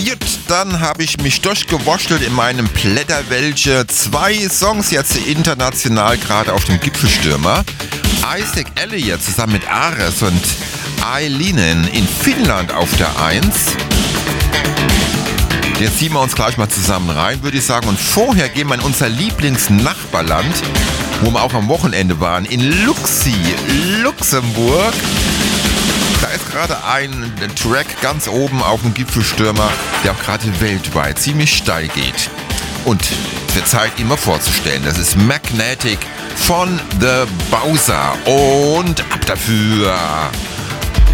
Gut, dann habe ich mich durchgewurschtelt in meinem Blätterwelche. 2 Songs jetzt international gerade auf dem Gipfelstürmer. Isaac Elliott zusammen mit Ares und Eilinen in Finnland auf der 1. Jetzt ziehen wir uns gleich mal zusammen rein, würde ich sagen. Und vorher gehen wir in unser Lieblingsnachbarland, wo wir auch am Wochenende waren, in Luxi, Luxemburg. Da ist gerade ein Track ganz oben auf dem Gipfelstürmer, der auch gerade weltweit ziemlich steil geht. Und es wird Zeit, ihn mal vorzustellen. Das ist Magnetic von The Bowser. Und ab dafür!